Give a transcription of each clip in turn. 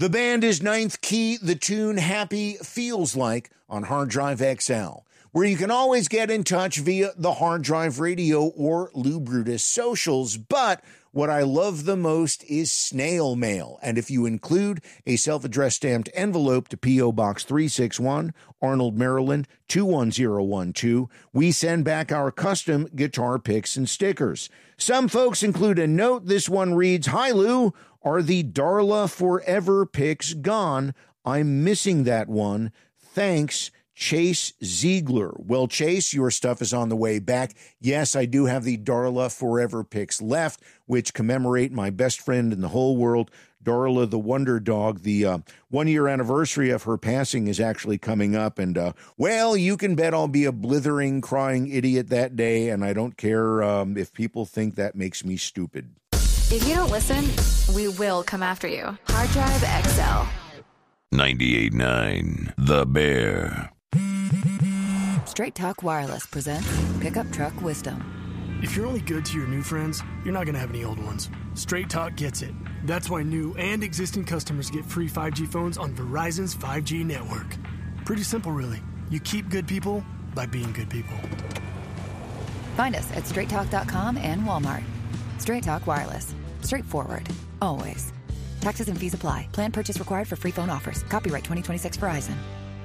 The band is Ninth Key, the tune Happy Feels Like on Hard Drive XL, where you can always get in touch via the Hard Drive Radio or Lou Brutus socials. But what I love the most is snail mail. And if you include a self-addressed stamped envelope to P.O. Box 361, Arnold, Maryland, 21012, we send back our custom guitar picks and stickers. Some folks include a note. This one reads, "Hi, Lou. Are the Darla Forever picks gone? I'm missing that one. Thanks, Chase Ziegler." Well, Chase, your stuff is on the way back. Yes, I do have the Darla Forever picks left, which commemorate my best friend in the whole world, Darla the Wonder Dog. The 1-year anniversary of her passing is actually coming up. And, well, you can bet I'll be a blithering, crying idiot that day. And I don't care if people think that makes me stupid. If you don't listen, we will come after you. Hard Drive XL. 98.9 The Bear. Straight Talk Wireless presents Pickup Truck Wisdom. If you're only good to your new friends, you're not going to have any old ones. Straight Talk gets it. That's why new and existing customers get free 5G phones on Verizon's 5G network. Pretty simple, really. You keep good people by being good people. Find us at straighttalk.com and Walmart. Straight Talk Wireless. Straightforward. Always. Taxes and fees apply. Plan purchase required for free phone offers. Copyright 2026 Verizon.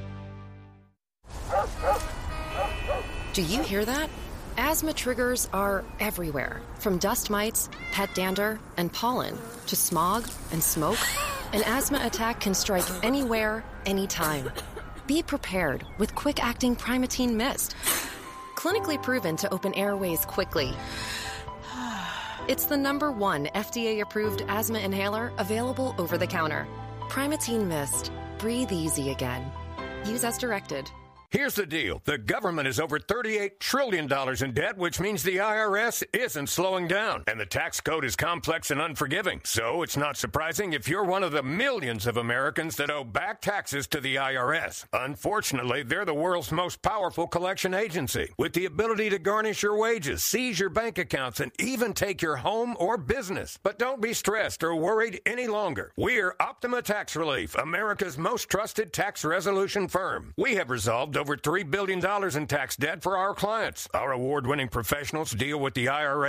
Do you hear that? Asthma triggers are everywhere, from dust mites, pet dander, and pollen, to smog and smoke. An asthma attack can strike anywhere, anytime. Be prepared with quick-acting Primatene Mist. Clinically proven to open airways quickly. It's the #1 FDA-approved asthma inhaler available over the counter. Primatene Mist. Breathe easy again. Use as directed. Here's the deal. The government is over $38 trillion in debt, which means the IRS isn't slowing down. And the tax code is complex and unforgiving. So it's not surprising if you're one of the millions of Americans that owe back taxes to the IRS. Unfortunately, they're the world's most powerful collection agency, with the ability to garnish your wages, seize your bank accounts, and even take your home or business. But don't be stressed or worried any longer. We're Optima Tax Relief, America's most trusted tax resolution firm. We have resolved over $3 billion in tax debt for our clients. Our award-winning professionals deal with the IRS